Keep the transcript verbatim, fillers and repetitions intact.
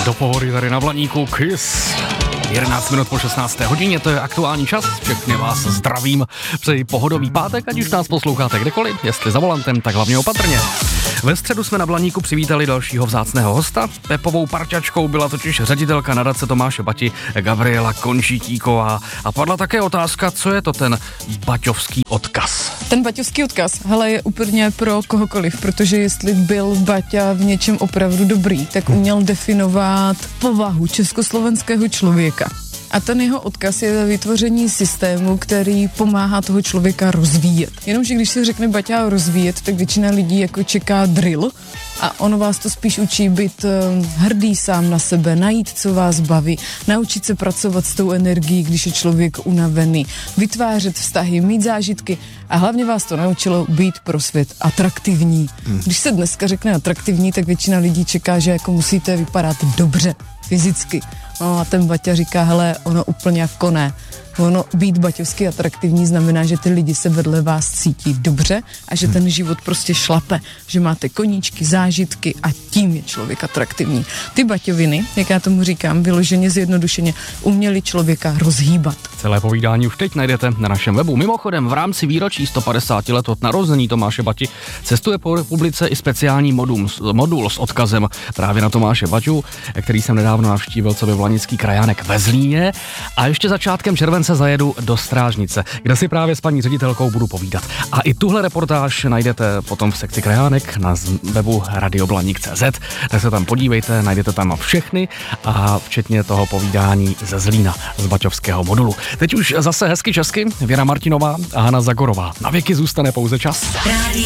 Do pohory tady na Blaníku Kiss. jedenáct minut po šestnácté hodině, to je aktuální čas. Všechny vás zdravím. Přeji pohodový pátek, ať už nás posloucháte kdekoliv, jestli za volantem, tak hlavně opatrně. Ve středu jsme na Blaníku přivítali dalšího vzácného hosta. Pepovou parťačkou byla totiž ředitelka nadace Tomáše Bati Gabriela Končítíková. A padla také otázka, co je to ten baťovský odkaz. Ten baťovský odkaz, hele, je úplně pro kohokoliv, protože jestli byl Baťa v něčem opravdu dobrý, tak uměl definovat povahu československého člověka. A ten jeho odkaz je vytvoření systému, který pomáhá toho člověka rozvíjet. Jenomže když se řekne Baťa rozvíjet, tak většina lidí jako čeká drill a ono vás to spíš učí být hrdý sám na sebe, najít, co vás baví, naučit se pracovat s tou energií, když je člověk unavený, vytvářet vztahy, mít zážitky a hlavně vás to naučilo být pro svět atraktivní. Když se dneska řekne atraktivní, tak většina lidí čeká, že jako musíte vypadat dobře, fyzicky. No a ten Baťa říká, hele, ono úplně jako ne. Ono být baťovsky atraktivní znamená, že ty lidi se vedle vás cítí dobře a že ten život prostě šlape, že máte koníčky, zážitky a tím je člověk atraktivní. Ty baťoviny, jak já tomu říkám, vyloženě zjednodušeně, uměli člověka rozhýbat. Celé povídání už teď najdete na našem webu. Mimochodem, v rámci výročí sto padesát let od narození Tomáše Bati cestuje po republice i speciální modul, modul s odkazem právě na Tomáše Baťu, který jsem nedávno navštívil, co by Vlanický krajánek ve Zlíně. A ještě začátkem července zajedu do Strážnice, kde si právě s paní ředitelkou budu povídat. A i tuhle reportáž najdete potom v sekci krajánek na webu radio blaník tečka cé zet, tak se tam podívejte, najdete tam všechny a včetně toho povídání ze Zlína, z baťovského modulu. Teď už zase hezky česky, Věra Martinová a Hana Zagorová. Na věky zůstane pouze čas.